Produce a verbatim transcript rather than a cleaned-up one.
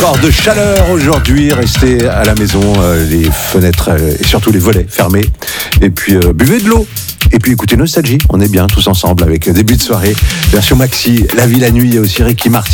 Encore de chaleur aujourd'hui, restez à la maison, euh, les fenêtres euh, et surtout les volets fermés. Et puis euh, buvez de l'eau. Et puis écoutez Nostalgie, on est bien tous ensemble avec euh, début de soirée, version maxi, La Vie la Nuit et aussi Ricky Martin.